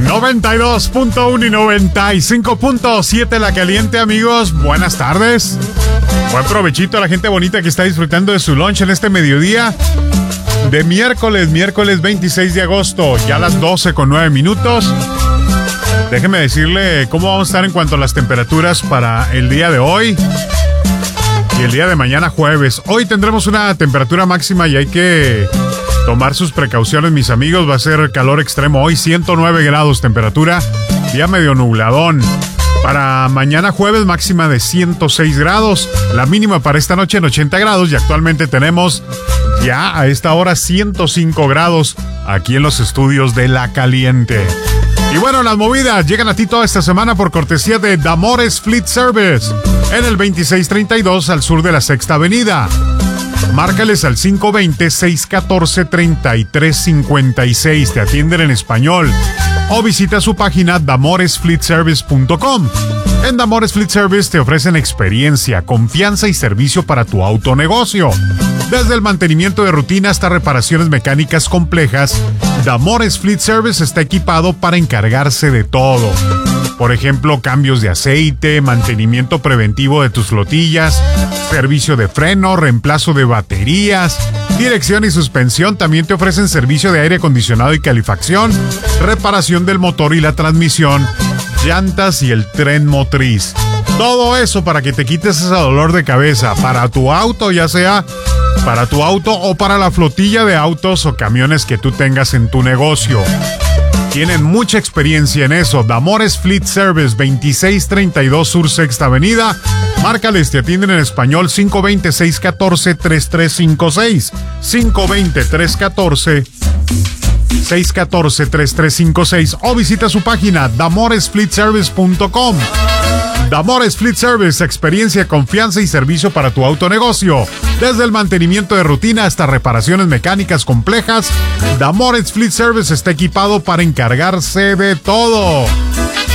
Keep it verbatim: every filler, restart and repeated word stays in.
noventa y dos punto uno y noventa y cinco punto siete La Caliente, amigos. Buenas tardes. Buen provechito a la gente bonita que está disfrutando de su lunch en este mediodía de miércoles, miércoles veintiséis de agosto, ya a las doce con nueve minutos. Déjeme decirle cómo vamos a estar en cuanto a las temperaturas para el día de hoy y el día de mañana jueves. Hoy tendremos una temperatura máxima y hay que tomar sus precauciones, mis amigos. Va a ser calor extremo hoy, ciento nueve grados temperatura, día medio nubladón. Para mañana jueves, máxima de ciento seis grados, la mínima para esta noche en ochenta grados, y actualmente tenemos ya a esta hora ciento cinco grados aquí en los estudios de La Caliente. Y bueno, las movidas llegan a ti toda esta semana por cortesía de Damores Fleet Service en el veintiséis treinta y dos al sur de la Sexta Avenida. Márcales al cinco dos cero, seis uno cuatro, tres tres cinco seis. Te atienden en español. O visita su página damores fleet service punto com. En Damores Fleet Service te ofrecen experiencia, confianza y servicio para tu autonegocio. Desde el mantenimiento de rutina hasta reparaciones mecánicas complejas, Damores Fleet Service está equipado para encargarse de todo. Por ejemplo, cambios de aceite, mantenimiento preventivo de tus flotillas, servicio de freno, reemplazo de baterías, dirección y suspensión. También te ofrecen servicio de aire acondicionado y calefacción, reparación del motor y la transmisión, llantas y el tren motriz. Todo eso para que te quites ese dolor de cabeza para tu auto, ya sea para tu auto o para la flotilla de autos o camiones que tú tengas en tu negocio. Tienen mucha experiencia en eso. Damores Fleet Service, veintiséis treinta y dos Sur Sexta Avenida. Márcales, te atienden en español, cinco dos cero, seis uno cuatro, tres tres cinco seis. cinco dos cero, tres uno cuatro, seis uno cuatro, tres tres cinco seis. O visita su página damores fleet service punto com. Damores Fleet Service, experiencia, confianza y servicio para tu autonegocio. Desde el mantenimiento de rutina hasta reparaciones mecánicas complejas, Damores Fleet Service está equipado para encargarse de todo.